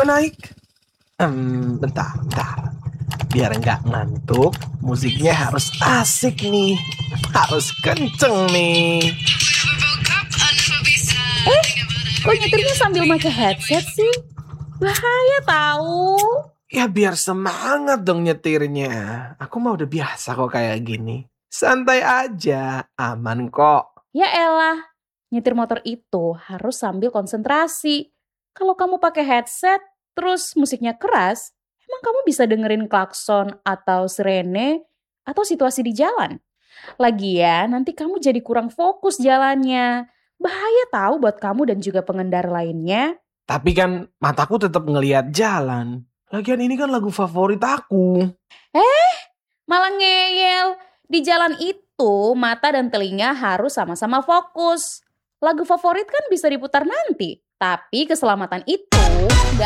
Ayo naik. Bentar. Biar nggak ngantuk, musiknya harus asik nih. Harus kenceng nih. Kok nyetirnya sambil pakai headset sih? Bahaya tahu. Ya biar semangat dong nyetirnya. Aku mah udah biasa kok kayak gini. Santai aja, aman kok. Ya elah, nyetir motor itu harus sambil konsentrasi. Kalau kamu pakai headset, terus musiknya keras, emang kamu bisa dengerin klakson atau sirene atau situasi di jalan? Lagian nanti kamu jadi kurang fokus jalannya. Bahaya tahu buat kamu dan juga pengendara lainnya. Tapi kan mataku tetap ngelihat jalan. Lagian ini kan lagu favorit aku. Malah ngeyel. Di jalan itu, mata dan telinga harus sama-sama fokus. Lagu favorit kan bisa diputar nanti. Tapi keselamatan itu